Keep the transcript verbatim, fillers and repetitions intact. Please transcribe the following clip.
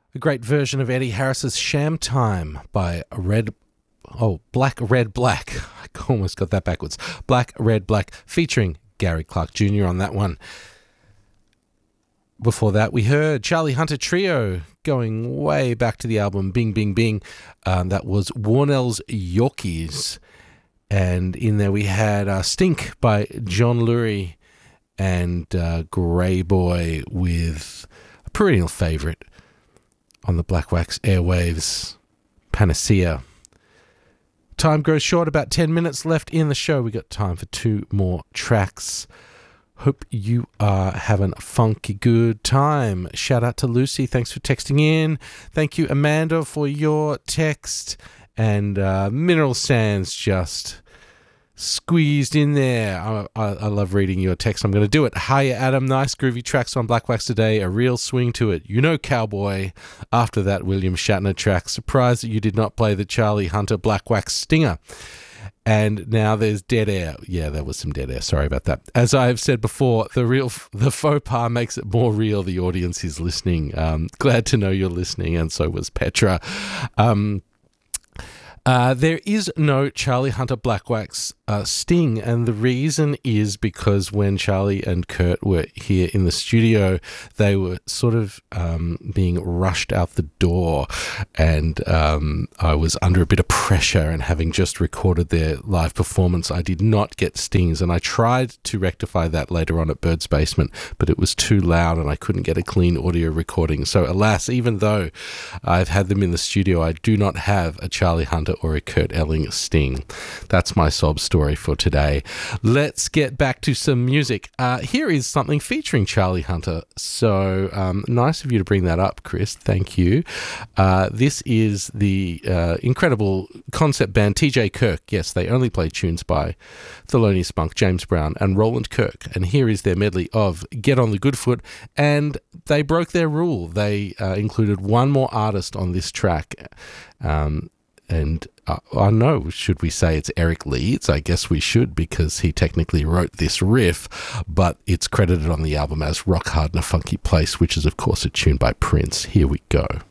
A great version of Eddie Harris's Sham Time by Red, oh, Black, Red, Black. I almost got that backwards. Black, Red, Black, featuring Gary Clark Junior on that one. Before that, we heard Charlie Hunter Trio going way back to the album Bing, Bing, Bing. Um, that was Warnell's Yorkies. And in there we had uh, Stink by John Lurie and uh, Grey Boy with a perennial favourite on the Black Wax airwaves, Panacea. Time grows short, about ten minutes left in the show. We got time for two more tracks. Hope you are having a funky good time. Shout out to Lucy. Thanks for texting in. Thank you, Amanda, for your text. And uh, Mineral Sands just squeezed in there. I, I, I love reading your text. I'm going to do it. Hiya, Adam. Nice groovy tracks on Black Wax today. A real swing to it. You know, Cowboy. After that William Shatner track. Surprised that you did not play the Charlie Hunter Black Wax Stinger. And now there's Dead Air. Yeah, there was some Dead Air. Sorry about that. As I have said before, the real, the faux pas makes it more real. The audience is listening. Um, glad to know you're listening, and so was Petra. Um, Uh, there is no Charlie Hunter Black Wax uh, Sting, and the reason is because when Charlie and Kurt were here in the studio, they were sort of um, being rushed out the door, and um, I was under a bit of pressure, and having just recorded their live performance, I did not get stings, and I tried to rectify that later on at Bird's Basement, but it was too loud and I couldn't get a clean audio recording. So alas, even though I've had them in the studio, I do not have a Charlie Hunter or a Kurt Elling sting. That's my sob story for today. Let's get back to some music. Uh, here is something featuring Charlie Hunter. So um, nice of you to bring that up, Chris. Thank you. Uh, this is the uh, incredible concept band T J Kirk. Yes, they only play tunes by Thelonious Monk, James Brown, and Roland Kirk. And here is their medley of Get on the Good Foot. And they broke their rule. They uh, included one more artist on this track. Um, And uh, I know, should we say it's Eric Leeds? I guess we should, because he technically wrote this riff, but it's credited on the album as Rock Hard in a Funky Place, which is, of course, a tune by Prince. Here we go.